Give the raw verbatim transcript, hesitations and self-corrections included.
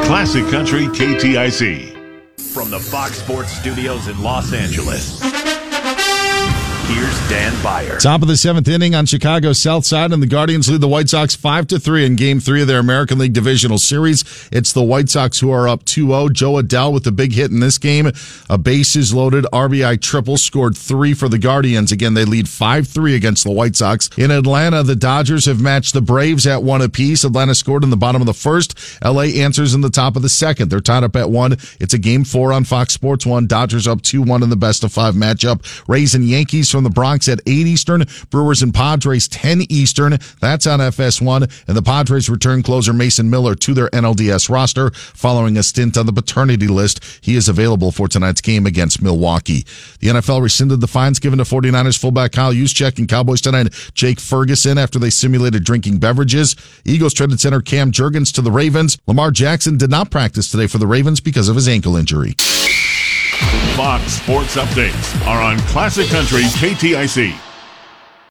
Classic Country K T I C. From the Fox Sports Studios in Los Angeles, here's Dan Beyer. Top of the seventh inning on Chicago's South Side, and the Guardians lead the White Sox five to three in Game three of their American League Divisional Series. It's the White Sox who are up two oh. Joe Adell with the big hit in this game. A bases loaded R B I triple scored three for the Guardians. Again, they lead five three against the White Sox. In Atlanta, the Dodgers have matched the Braves at one apiece. Atlanta scored in the bottom of the first. L A answers in the top of the second. They're tied up at one. It's a Game four on Fox Sports one. Dodgers up two one in the best of five matchup. Rays and Yankees from the Bronx at eight Eastern. Brewers and Padres ten Eastern. That's on F S one. And the Padres return closer Mason Miller to their N L D S roster following a stint on the paternity list. He is available for tonight's game against Milwaukee. The N F L rescinded the fines given to 49ers fullback Kyle Juszczyk and Cowboys tight end Jake Ferguson after they simulated drinking beverages. Eagles traded center Cam Jurgens to the Ravens. Lamar Jackson did not practice today for the Ravens because of his ankle injury. Fox Sports Updates are on Classic Country K T I C.